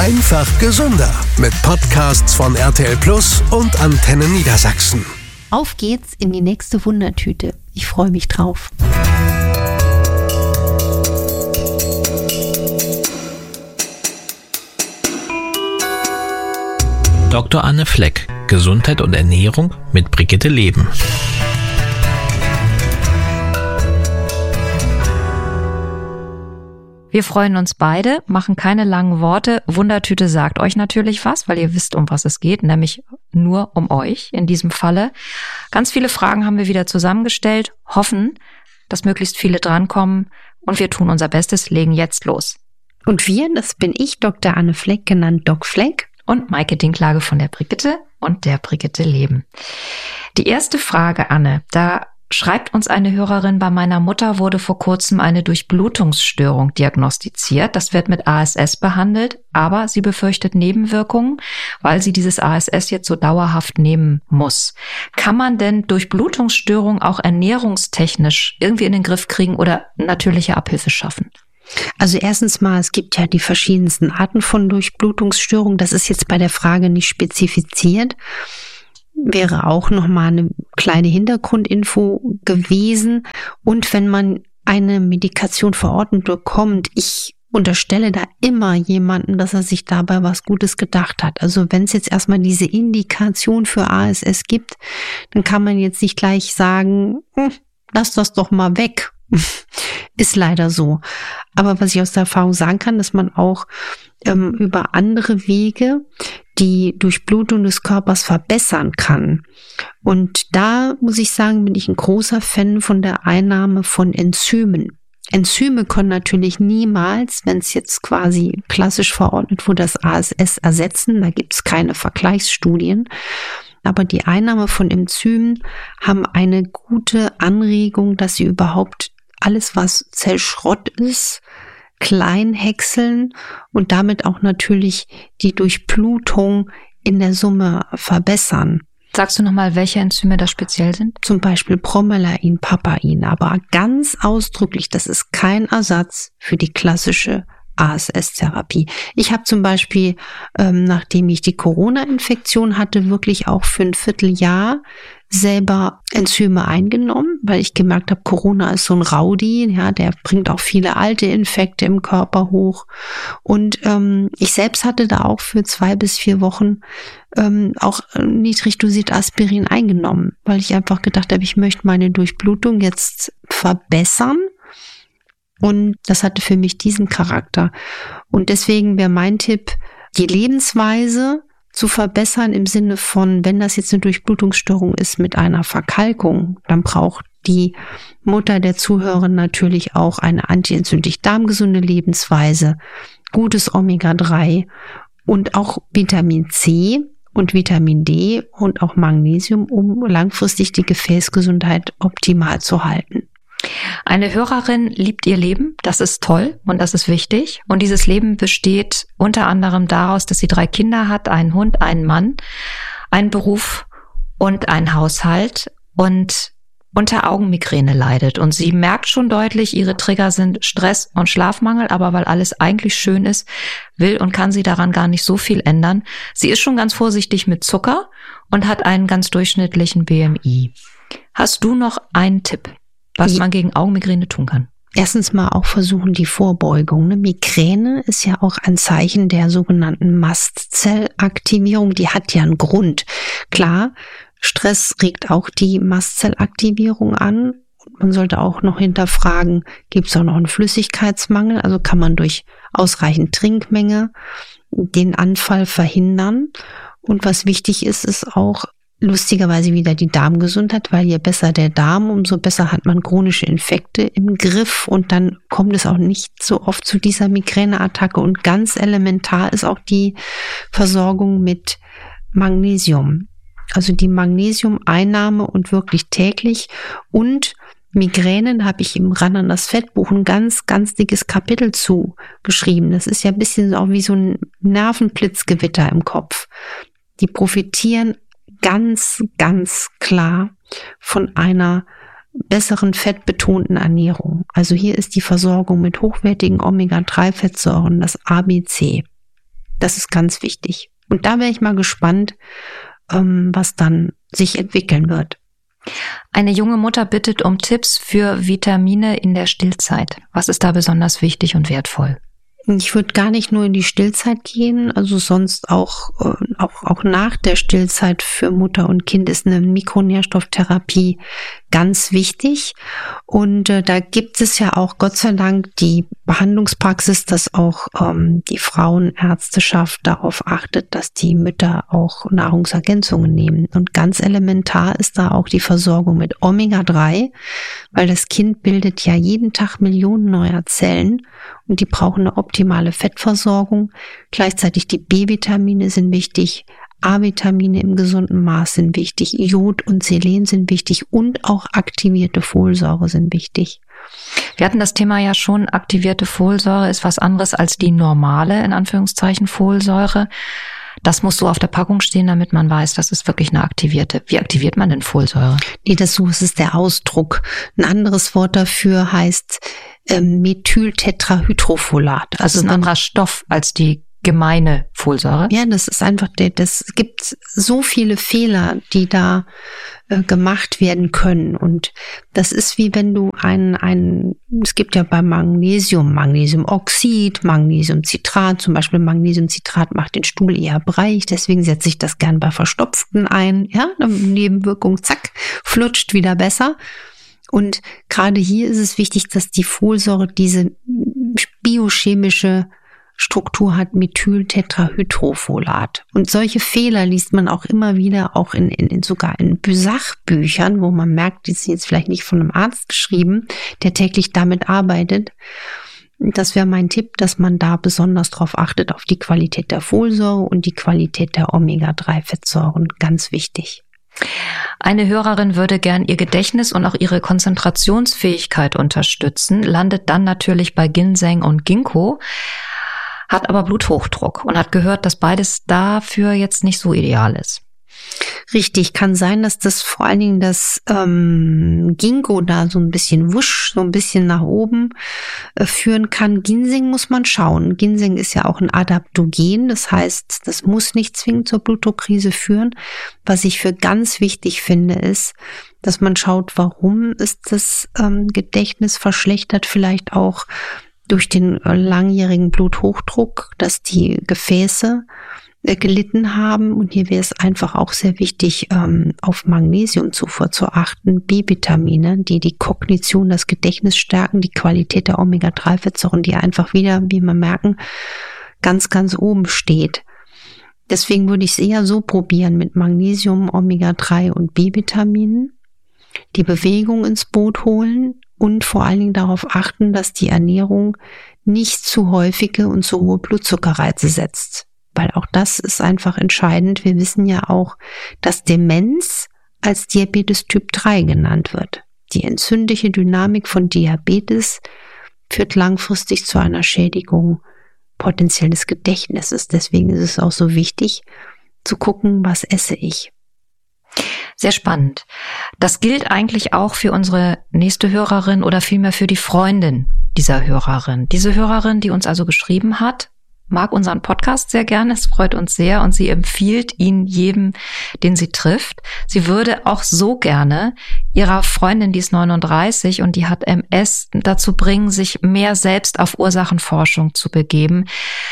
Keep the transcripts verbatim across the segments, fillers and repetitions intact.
Einfach gesünder mit Podcasts von R T L Plus und Antenne Niedersachsen. Auf geht's in die nächste Wundertüte. Ich freue mich drauf. Doktor Anne Fleck, Gesundheit und Ernährung mit Brigitte Leben. Wir freuen uns beide, machen keine langen Worte. Wundertüte sagt euch natürlich was, weil ihr wisst, um was es geht, nämlich nur um euch in diesem Falle. Ganz viele Fragen haben wir wieder zusammengestellt, hoffen, dass möglichst viele drankommen und wir tun unser Bestes, legen jetzt los. Und wir, das bin ich, Doktor Anne Fleck, genannt Doc Fleck. Und Maike Dinklage von der Brigitte und der Brigitte Leben. Die erste Frage, Anne, da schreibt uns eine Hörerin, bei meiner Mutter wurde vor kurzem eine Durchblutungsstörung diagnostiziert. Das wird mit A S S behandelt, aber sie befürchtet Nebenwirkungen, weil sie dieses A S S jetzt so dauerhaft nehmen muss. Kann man denn Durchblutungsstörung auch ernährungstechnisch irgendwie in den Griff kriegen oder natürliche Abhilfe schaffen? Also erstens mal, es gibt ja die verschiedensten Arten von Durchblutungsstörungen. Das ist jetzt bei der Frage nicht spezifiziert. Wäre auch nochmal eine kleine Hintergrundinfo gewesen. Und wenn man eine Medikation verordnet bekommt, ich unterstelle da immer jemanden, dass er sich dabei was Gutes gedacht hat. Also wenn es jetzt erstmal diese Indikation für A S S gibt, dann kann man jetzt nicht gleich sagen, hm, lass das doch mal weg. Ist leider so. Aber was ich aus der Erfahrung sagen kann, dass man auch ähm, über andere Wege die Durchblutung des Körpers verbessern kann. Und da muss ich sagen, bin ich ein großer Fan von der Einnahme von Enzymen. Enzyme können natürlich niemals, wenn es jetzt quasi klassisch verordnet wurde, das A S S ersetzen. Da gibt es keine Vergleichsstudien. Aber die Einnahme von Enzymen haben eine gute Anregung, dass sie überhaupt alles, was Zellschrott ist, klein häckseln und damit auch natürlich die Durchblutung in der Summe verbessern. Sagst du nochmal, welche Enzyme da speziell sind? Zum Beispiel Bromelain, Papain, aber ganz ausdrücklich, das ist kein Ersatz für die klassische A S S-Therapie. Ich habe zum Beispiel, ähm, nachdem ich die Corona-Infektion hatte, wirklich auch für ein Vierteljahr selber Enzyme eingenommen, weil ich gemerkt habe, Corona ist so ein Rowdy, ja, der bringt auch viele alte Infekte im Körper hoch. Und ähm, ich selbst hatte da auch für zwei bis vier Wochen ähm, auch niedrig dosiert Aspirin eingenommen, weil ich einfach gedacht habe, ich möchte meine Durchblutung jetzt verbessern. Und das hatte für mich diesen Charakter. Und deswegen wäre mein Tipp, die Lebensweise zu verbessern im Sinne von, wenn das jetzt eine Durchblutungsstörung ist mit einer Verkalkung, dann braucht die Mutter der Zuhörerin natürlich auch eine antientzündlich darmgesunde Lebensweise, gutes Omega drei und auch Vitamin C und Vitamin D und auch Magnesium, um langfristig die Gefäßgesundheit optimal zu halten. Eine Hörerin liebt ihr Leben, das ist toll und das ist wichtig. Und dieses Leben besteht unter anderem daraus, dass sie drei Kinder hat, einen Hund, einen Mann, einen Beruf und einen Haushalt und unter Augenmigräne leidet. Und sie merkt schon deutlich, ihre Trigger sind Stress und Schlafmangel, aber weil alles eigentlich schön ist, will und kann sie daran gar nicht so viel ändern. Sie ist schon ganz vorsichtig mit Zucker und hat einen ganz durchschnittlichen B M I. Hast du noch einen Tipp, was man gegen Augenmigräne tun kann? Erstens mal auch versuchen die Vorbeugung. Ne? Migräne ist ja auch ein Zeichen der sogenannten Mastzellaktivierung. Die hat ja einen Grund. Klar, Stress regt auch die Mastzellaktivierung an. Man sollte auch noch hinterfragen, gibt es auch noch einen Flüssigkeitsmangel? Also kann man durch ausreichend Trinkmenge den Anfall verhindern. Und was wichtig ist, ist auch lustigerweise wieder die Darmgesundheit, weil je besser der Darm, umso besser hat man chronische Infekte im Griff und dann kommt es auch nicht so oft zu dieser Migräneattacke. Und ganz elementar ist auch die Versorgung mit Magnesium. Also die Magnesiumeinnahme und wirklich täglich. Und Migräne, da habe ich im Ran an das Fettbuch ein ganz, ganz dickes Kapitel zu geschrieben. Das ist ja ein bisschen auch wie so ein Nervenblitzgewitter im Kopf. Die profitieren ganz, ganz klar von einer besseren fettbetonten Ernährung. Also hier ist die Versorgung mit hochwertigen Omega drei Fettsäuren, das A B C. Das ist ganz wichtig. Und da wäre ich mal gespannt, ähm, was dann sich entwickeln wird. Eine junge Mutter bittet um Tipps für Vitamine in der Stillzeit. Was ist da besonders wichtig und wertvoll? Ich würde gar nicht nur in die Stillzeit gehen, also sonst auch, äh, auch, auch nach der Stillzeit für Mutter und Kind ist eine Mikronährstofftherapie ganz wichtig. Und äh, da gibt es ja auch Gott sei Dank die Behandlungspraxis, dass auch ähm, die Frauenärzteschaft darauf achtet, dass die Mütter auch Nahrungsergänzungen nehmen. Und ganz elementar ist da auch die Versorgung mit Omega drei, weil das Kind bildet ja jeden Tag Millionen neuer Zellen und die brauchen eine optimale Fettversorgung. Gleichzeitig die B-Vitamine sind wichtig, A-Vitamine im gesunden Maß sind wichtig, Jod und Selen sind wichtig und auch aktivierte Folsäure sind wichtig. Wir hatten das Thema ja schon, aktivierte Folsäure ist was anderes als die normale, in Anführungszeichen, Folsäure. Das muss so auf der Packung stehen, damit man weiß, das ist wirklich eine aktivierte. Wie aktiviert man denn Folsäure? Nee, das so ist der Ausdruck. Ein anderes Wort dafür heißt äh, Methyltetrahydrofolat. Also ein anderer Stoff als die gemeine Folsäure? Ja, das ist einfach, der, das gibt so viele Fehler, die da äh, gemacht werden können. Und das ist wie wenn du ein, ein, es gibt ja bei Magnesium, Magnesiumoxid, Magnesiumcitrat, zum Beispiel Magnesiumcitrat macht den Stuhl eher breich, deswegen setze ich das gern bei Verstopften ein. Ja, Nebenwirkung, zack, flutscht wieder besser. Und gerade hier ist es wichtig, dass die Folsäure diese biochemische Struktur hat, Methyltetrahydrofolat. Und solche Fehler liest man auch immer wieder, auch in, in, in sogar in Sachbüchern, wo man merkt, die sind jetzt vielleicht nicht von einem Arzt geschrieben, der täglich damit arbeitet. Das wäre mein Tipp, dass man da besonders drauf achtet, auf die Qualität der Folsäure und die Qualität der Omega drei Fettsäuren. Ganz wichtig. Eine Hörerin würde gern ihr Gedächtnis und auch ihre Konzentrationsfähigkeit unterstützen, landet dann natürlich bei Ginseng und Ginkgo, hat aber Bluthochdruck und hat gehört, dass beides dafür jetzt nicht so ideal ist. Richtig, kann sein, dass das vor allen Dingen das ähm, Ginkgo da so ein bisschen wusch, so ein bisschen nach oben äh, führen kann. Ginseng muss man schauen. Ginseng ist ja auch ein Adaptogen, das heißt, das muss nicht zwingend zur Blutdruckkrise führen. Was ich für ganz wichtig finde, ist, dass man schaut, warum ist das ähm, Gedächtnis verschlechtert, vielleicht auch durch den langjährigen Bluthochdruck, dass die Gefäße äh, gelitten haben. Und hier wäre es einfach auch sehr wichtig, ähm, auf Magnesiumzufuhr zu achten, B-Vitamine, die die Kognition, das Gedächtnis stärken, die Qualität der Omega drei Fettsäuren, die einfach wieder, wie wir merken, ganz, ganz oben steht. Deswegen würde ich es eher so probieren mit Magnesium, Omega drei und B-Vitaminen, die Bewegung ins Boot holen, und vor allen Dingen darauf achten, dass die Ernährung nicht zu häufige und zu hohe Blutzuckerreize setzt. Weil auch das ist einfach entscheidend. Wir wissen ja auch, dass Demenz als Diabetes Typ drei genannt wird. Die entzündliche Dynamik von Diabetes führt langfristig zu einer Schädigung potenziell des Gedächtnisses. Deswegen ist es auch so wichtig zu gucken, was esse ich. Sehr spannend. Das gilt eigentlich auch für unsere nächste Hörerin oder vielmehr für die Freundin dieser Hörerin. Diese Hörerin, die uns also geschrieben hat, mag unseren Podcast sehr gerne, es freut uns sehr und sie empfiehlt ihn jedem, den sie trifft. Sie würde auch so gerne ihrer Freundin, die ist neununddreißig und die hat M S, dazu bringen, sich mehr selbst auf Ursachenforschung zu begeben,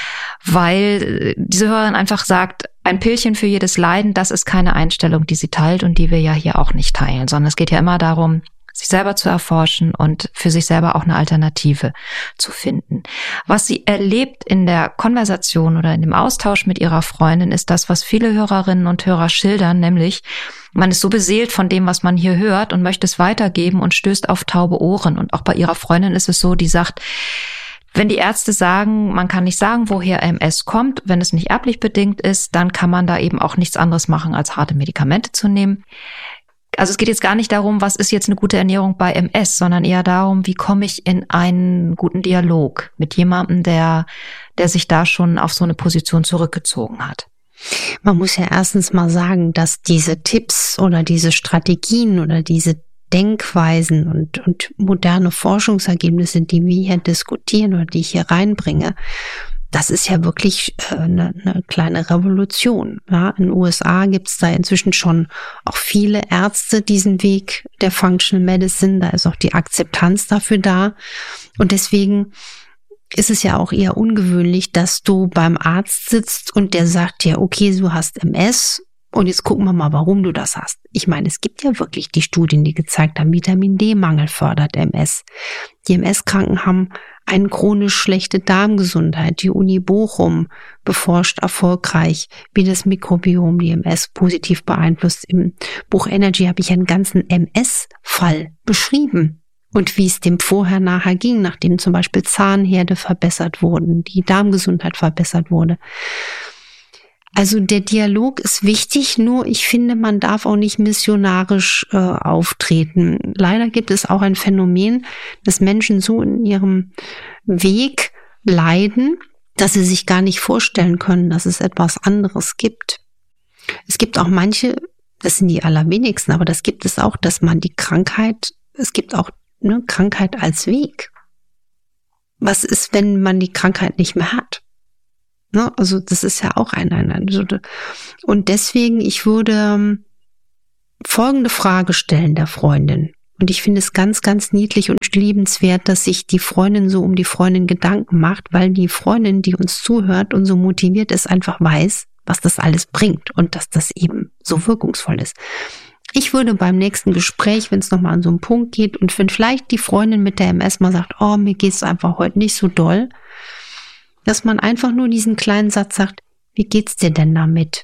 weil diese Hörerin einfach sagt, ein Pillchen für jedes Leiden, das ist keine Einstellung, die sie teilt und die wir ja hier auch nicht teilen, sondern es geht ja immer darum, sich selber zu erforschen und für sich selber auch eine Alternative zu finden. Was sie erlebt in der Konversation oder in dem Austausch mit ihrer Freundin, ist das, was viele Hörerinnen und Hörer schildern, nämlich man ist so beseelt von dem, was man hier hört und möchte es weitergeben und stößt auf taube Ohren. Und auch bei ihrer Freundin ist es so, die sagt, wenn die Ärzte sagen, man kann nicht sagen, woher M S kommt, wenn es nicht erblich bedingt ist, dann kann man da eben auch nichts anderes machen, als harte Medikamente zu nehmen. Also es geht jetzt gar nicht darum, was ist jetzt eine gute Ernährung bei M S, sondern eher darum, wie komme ich in einen guten Dialog mit jemandem, der, der sich da schon auf so eine Position zurückgezogen hat. Man muss ja erstens mal sagen, dass diese Tipps oder diese Strategien oder diese Denkweisen und, und moderne Forschungsergebnisse, die wir hier diskutieren oder die ich hier reinbringe, das ist ja wirklich äh, eine, eine kleine Revolution. Ja? In den U S A gibt es da inzwischen schon auch viele Ärzte diesen Weg der Functional Medicine. Da ist auch die Akzeptanz dafür da. Und deswegen ist es ja auch eher ungewöhnlich, dass du beim Arzt sitzt und der sagt dir, okay, du hast M S und jetzt gucken wir mal, warum du das hast. Ich meine, es gibt ja wirklich die Studien, die gezeigt haben, Vitamin D-Mangel fördert M S. Die M S-Kranken haben eine chronisch schlechte Darmgesundheit. Die Uni Bochum beforscht erfolgreich, wie das Mikrobiom die M S positiv beeinflusst. Im Buch Energy habe ich einen ganzen M S-Fall beschrieben und wie es dem vorher-nachher ging, nachdem zum Beispiel Zahnherde verbessert wurden, die Darmgesundheit verbessert wurde. Also der Dialog ist wichtig, nur ich finde, man darf auch nicht missionarisch äh, auftreten. Leider gibt es auch ein Phänomen, dass Menschen so in ihrem Weg leiden, dass sie sich gar nicht vorstellen können, dass es etwas anderes gibt. Es gibt auch manche, das sind die allerwenigsten, aber das gibt es auch, dass man die Krankheit, es gibt auch eine Krankheit als Weg. Was ist, wenn man die Krankheit nicht mehr hat? Ne, also das ist ja auch ein, ein, ein und deswegen, ich würde ähm, folgende Frage stellen der Freundin. Und ich finde es ganz, ganz niedlich und liebenswert, dass sich die Freundin so um die Freundin Gedanken macht, weil die Freundin, die uns zuhört und so motiviert ist, einfach weiß, was das alles bringt und dass das eben so wirkungsvoll ist. Ich würde beim nächsten Gespräch, wenn es nochmal an so einen Punkt geht und wenn vielleicht die Freundin mit der M S mal sagt, oh, mir geht's einfach heute nicht so doll, dass man einfach nur diesen kleinen Satz sagt, wie geht's dir denn damit?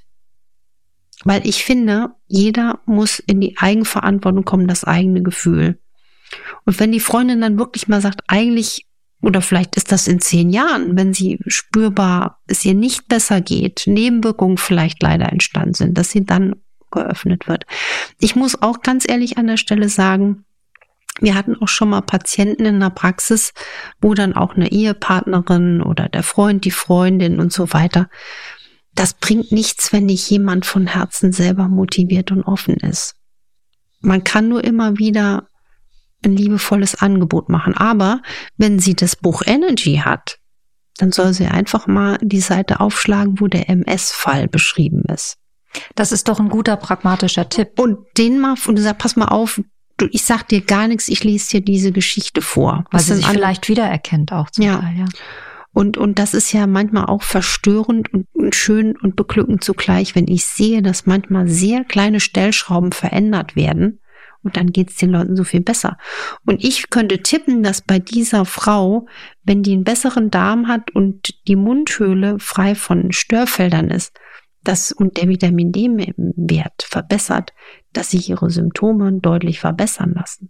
Weil ich finde, jeder muss in die Eigenverantwortung kommen, das eigene Gefühl. Und wenn die Freundin dann wirklich mal sagt, eigentlich, oder vielleicht ist das in zehn Jahren, wenn sie spürbar es ihr nicht besser geht, Nebenwirkungen vielleicht leider entstanden sind, dass sie dann geöffnet wird. Ich muss auch ganz ehrlich an der Stelle sagen, wir hatten auch schon mal Patienten in der Praxis, wo dann auch eine Ehepartnerin oder der Freund, die Freundin und so weiter, das bringt nichts, wenn nicht jemand von Herzen selber motiviert und offen ist. Man kann nur immer wieder ein liebevolles Angebot machen. Aber wenn sie das Buch Energy hat, dann soll sie einfach mal die Seite aufschlagen, wo der M S-Fall beschrieben ist. Das ist doch ein guter, pragmatischer Tipp. Und den mal, und du sagst, pass mal auf, du, ich sag dir gar nichts, ich lese dir diese Geschichte vor. Weil sie sich an, vielleicht wiedererkennt auch zum ja. Teil, ja. Und, und das ist ja manchmal auch verstörend und, und schön und beglückend zugleich, wenn ich sehe, dass manchmal sehr kleine Stellschrauben verändert werden und dann geht's den Leuten so viel besser. Und ich könnte tippen, dass bei dieser Frau, wenn die einen besseren Darm hat und die Mundhöhle frei von Störfeldern ist, das und der Vitamin D-Wert verbessert, dass sich ihre Symptome deutlich verbessern lassen.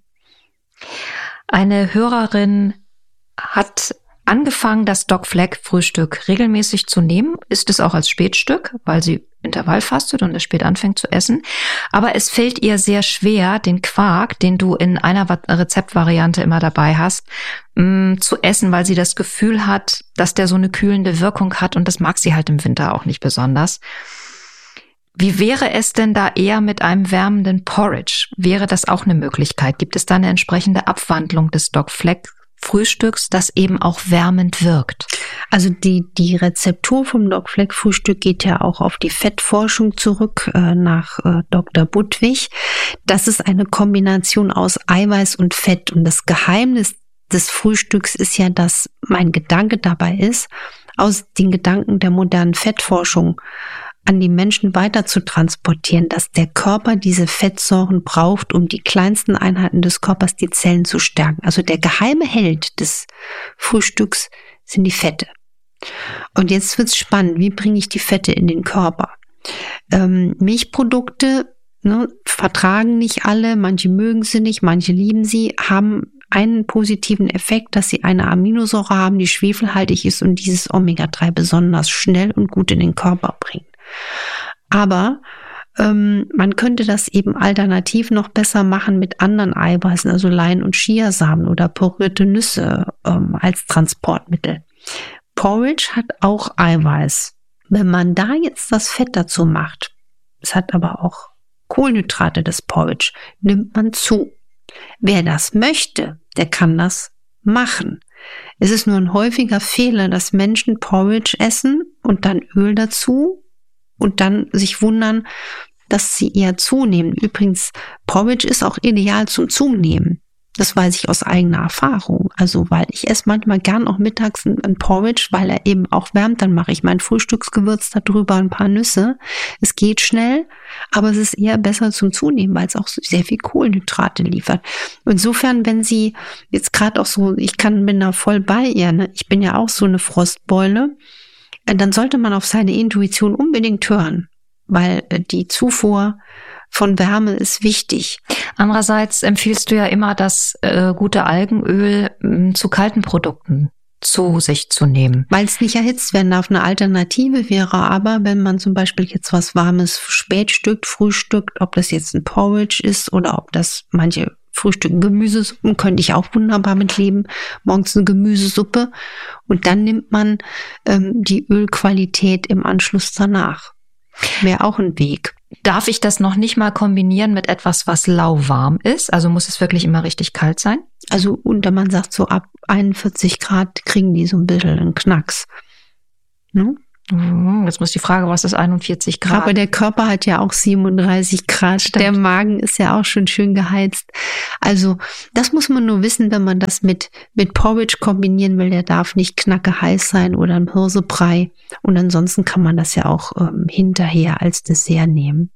Eine Hörerin hat angefangen, das Doc Fleck Frühstück regelmäßig zu nehmen, ist es auch als Spätstück, weil sie Intervall fastet und es spät anfängt zu essen. Aber es fällt ihr sehr schwer, den Quark, den du in einer Rezeptvariante immer dabei hast, mh, zu essen, weil sie das Gefühl hat, dass der so eine kühlende Wirkung hat und das mag sie halt im Winter auch nicht besonders. Wie wäre es denn da eher mit einem wärmenden Porridge? Wäre das auch eine Möglichkeit? Gibt es da eine entsprechende Abwandlung des Doc Fleck Frühstücks, das eben auch wärmend wirkt? Also die, die Rezeptur vom Doc Fleck Frühstück geht ja auch auf die Fettforschung zurück, äh, nach äh, Doktor Budwig. Das ist eine Kombination aus Eiweiß und Fett. Und das Geheimnis des Frühstücks ist ja, dass mein Gedanke dabei ist, aus den Gedanken der modernen Fettforschung an die Menschen weiter zu transportieren, dass der Körper diese Fettsäuren braucht, um die kleinsten Einheiten des Körpers, die Zellen zu stärken. Also der geheime Held des Frühstücks sind die Fette. Und jetzt wird's spannend, wie bringe ich die Fette in den Körper? Ähm, Milchprodukte, ne, vertragen nicht alle, manche mögen sie nicht, manche lieben sie, haben einen positiven Effekt, dass sie eine Aminosäure haben, die schwefelhaltig ist und dieses Omega drei besonders schnell und gut in den Körper bringt. Aber ähm, man könnte das eben alternativ noch besser machen mit anderen Eiweißen, also Lein- und Chiasamen oder pürierte Nüsse ähm, als Transportmittel. Porridge hat auch Eiweiß. Wenn man da jetzt das Fett dazu macht, es hat aber auch Kohlenhydrate, das Porridge, nimmt man zu. Wer das möchte, der kann das machen. Es ist nur ein häufiger Fehler, dass Menschen Porridge essen und dann Öl dazu und dann sich wundern, dass sie eher zunehmen. Übrigens, Porridge ist auch ideal zum Zunehmen. Das weiß ich aus eigener Erfahrung. Also, weil ich esse manchmal gern auch mittags ein Porridge, weil er eben auch wärmt. Dann mache ich mein Frühstücksgewürz da drüber, ein paar Nüsse. Es geht schnell, aber es ist eher besser zum Zunehmen, weil es auch sehr viel Kohlenhydrate liefert. Insofern, wenn Sie jetzt gerade auch so, ich kann, bin da voll bei ihr, ne? Ich bin ja auch so eine Frostbeule, dann sollte man auf seine Intuition unbedingt hören, weil die Zufuhr von Wärme ist wichtig. Andererseits empfiehlst du ja immer, das äh, gute Algenöl äh, zu kalten Produkten zu sich zu nehmen. Weil es nicht erhitzt werden darf. Eine Alternative wäre aber, wenn man zum Beispiel jetzt was Warmes spätstückt, frühstückt, ob das jetzt ein Porridge ist oder ob das manche frühstücken Gemüsesuppen, könnte ich auch wunderbar mit leben. Morgens eine Gemüsesuppe und dann nimmt man ähm, die Ölqualität im Anschluss danach. Wäre auch ein Weg. Darf ich das noch nicht mal kombinieren mit etwas, was lauwarm ist? Also muss es wirklich immer richtig kalt sein? Also unter man sagt so ab einundvierzig Grad kriegen die so ein bisschen einen Knacks. Ne? Jetzt muss die Frage, was ist einundvierzig Grad? Aber der Körper hat ja auch siebenunddreißig Grad. Stimmt. Der Magen ist ja auch schon schön geheizt. Also das muss man nur wissen, wenn man das mit mit Porridge kombinieren will. Der darf nicht knacke heiß sein oder ein Hirsebrei. Und ansonsten kann man das ja auch ähm, hinterher als Dessert nehmen.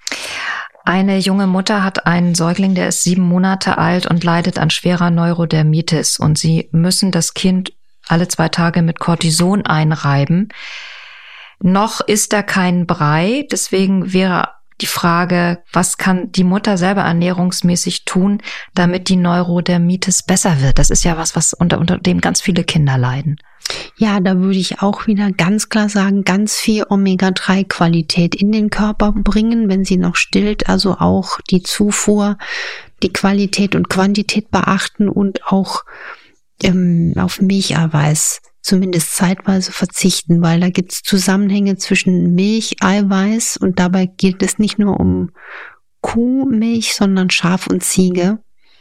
Eine junge Mutter hat einen Säugling, der ist sieben Monate alt und leidet an schwerer Neurodermitis. Und sie müssen das Kind alle zwei Tage mit Cortison einreiben. Noch ist da kein Brei, deswegen wäre die Frage, was kann die Mutter selber ernährungsmäßig tun, damit die Neurodermitis besser wird? Das ist ja was, was unter, unter dem ganz viele Kinder leiden. Ja, da würde ich auch wieder ganz klar sagen, ganz viel Omega drei Qualität in den Körper bringen, wenn sie noch stillt, also auch die Zufuhr, die Qualität und Quantität beachten und auch ähm, auf Milcheiweiß zumindest zeitweise verzichten, weil da gibt es Zusammenhänge zwischen Milch, Eiweiß und dabei geht es nicht nur um Kuhmilch, sondern Schaf und Ziege,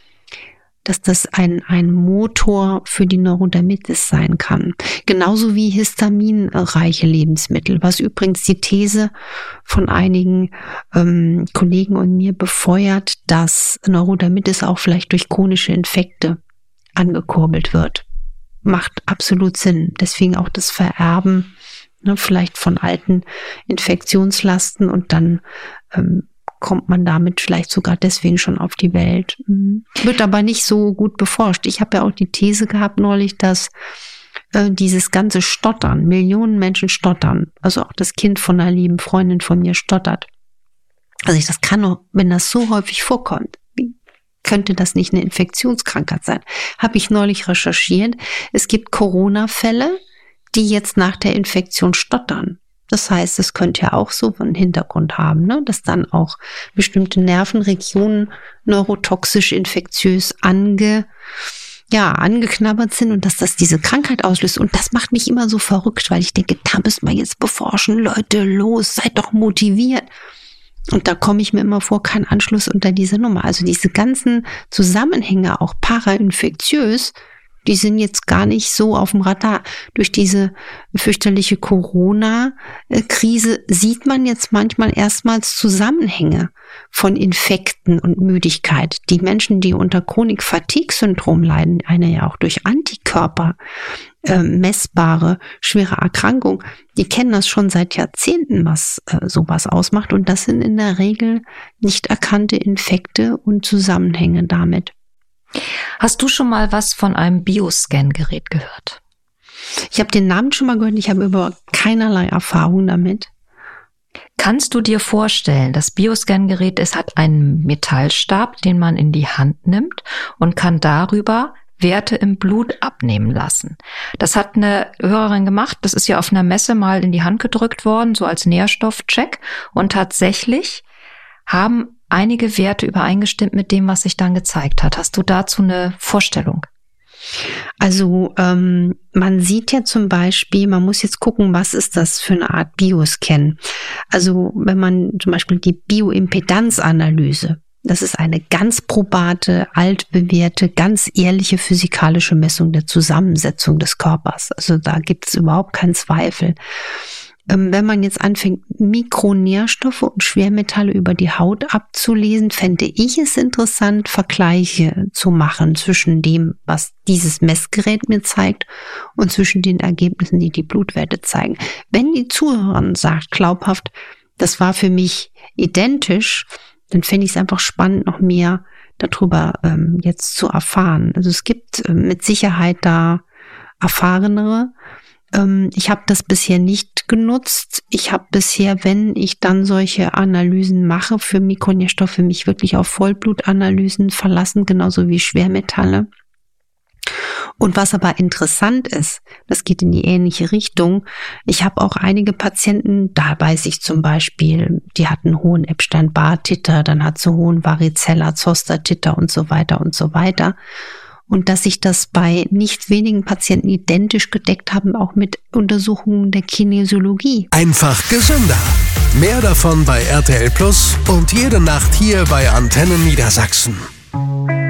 dass das ein, ein Motor für die Neurodermitis sein kann. Genauso wie histaminreiche Lebensmittel, was übrigens die These von einigen ähm, Kollegen und mir befeuert, dass Neurodermitis auch vielleicht durch chronische Infekte angekurbelt wird. Macht absolut Sinn. Deswegen auch das Vererben, ne, vielleicht von alten Infektionslasten und dann ähm, kommt man damit vielleicht sogar deswegen schon auf die Welt. Mhm. Wird aber nicht so gut beforscht. Ich habe ja auch die These gehabt neulich, dass äh, dieses ganze Stottern, Millionen Menschen stottern, also auch das Kind von einer lieben Freundin von mir stottert. Also ich das kann nur, wenn das so häufig vorkommt, könnte das nicht eine Infektionskrankheit sein? Habe ich neulich recherchiert. Es gibt Corona-Fälle, die jetzt nach der Infektion stottern. Das heißt, es könnte ja auch so einen Hintergrund haben, ne? Dass dann auch bestimmte Nervenregionen neurotoxisch infektiös ange, ja, angeknabbert sind und dass das diese Krankheit auslöst. Und das macht mich immer so verrückt, weil ich denke, da müssen wir jetzt beforschen. Leute, los, seid doch motiviert. Und da komme ich mir immer vor, kein Anschluss unter diese Nummer. Also diese ganzen Zusammenhänge, auch parainfektiös, die sind jetzt gar nicht so auf dem Radar. Durch diese fürchterliche Corona-Krise sieht man jetzt manchmal erstmals Zusammenhänge von Infekten und Müdigkeit. Die Menschen, die unter Chronik-Fatigue-Syndrom leiden, eine ja auch durch Antikörper äh, messbare, schwere Erkrankung, die kennen das schon seit Jahrzehnten, was äh, sowas ausmacht. Und das sind in der Regel nicht erkannte Infekte und Zusammenhänge damit. Hast du schon mal was von einem Bioscan-Gerät gehört? Ich habe den Namen schon mal gehört, ich habe aber keinerlei Erfahrung damit. Kannst du dir vorstellen, das Bioscan-Gerät, es hat einen Metallstab, den man in die Hand nimmt und kann darüber Werte im Blut abnehmen lassen. Das hat eine Hörerin gemacht, das ist ja auf einer Messe mal in die Hand gedrückt worden, so als Nährstoffcheck. Und tatsächlich haben einige Werte übereingestimmt mit dem, was sich dann gezeigt hat. Hast du dazu eine Vorstellung? Also ähm, man sieht ja zum Beispiel, man muss jetzt gucken, was ist das für eine Art Bioscan. Also wenn man zum Beispiel die Bioimpedanzanalyse, Das ist eine ganz probate, altbewährte, ganz ehrliche physikalische Messung der Zusammensetzung des Körpers. Also da gibt es überhaupt keinen Zweifel. Wenn man jetzt anfängt, Mikronährstoffe und Schwermetalle über die Haut abzulesen, fände ich es interessant, Vergleiche zu machen zwischen dem, was dieses Messgerät mir zeigt und zwischen den Ergebnissen, die die Blutwerte zeigen. Wenn die Zuhörerin sagt, glaubhaft, das war für mich identisch, dann fände ich es einfach spannend, noch mehr darüber ähm, jetzt zu erfahren. Also es gibt äh, mit Sicherheit da erfahrenere. Ich habe das bisher nicht genutzt. Ich habe bisher, wenn ich dann solche Analysen mache für Mikronährstoffe, mich wirklich auf Vollblutanalysen verlassen, genauso wie Schwermetalle. Und was aber interessant ist, das geht in die ähnliche Richtung. Ich habe auch einige Patienten, da weiß ich zum Beispiel, die hatten hohen Epstein-Barr-Titer, dann hat sie hohen Varicella-Zoster-Titer und so weiter und so weiter. Und dass sich das bei nicht wenigen Patienten identisch gedeckt haben, auch mit Untersuchungen der Kinesiologie. Einfach gesünder. Mehr davon bei R T L Plus und jede Nacht hier bei Antenne Niedersachsen.